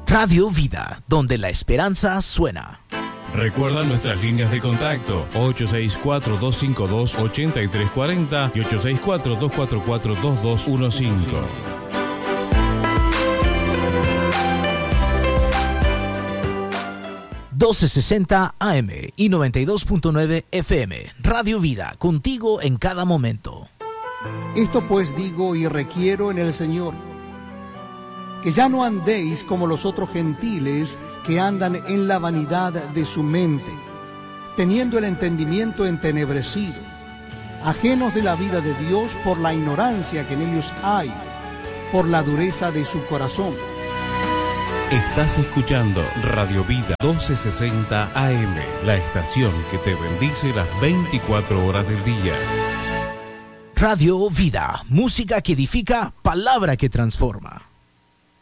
Radio Vida, donde la esperanza suena. Recuerda nuestras líneas de contacto 864-252-8340 y 864-244-2215. 1260 AM y 92.9 FM. Radio Vida, contigo en cada momento. Esto pues digo y requiero en el Señor, que ya no andéis como los otros gentiles que andan en la vanidad de su mente, teniendo el entendimiento entenebrecido, ajenos de la vida de Dios por la ignorancia que en ellos hay, por la dureza de su corazón. Estás escuchando Radio Vida 1260 AM, la estación que te bendice las 24 horas del día. Radio Vida, música que edifica, palabra que transforma.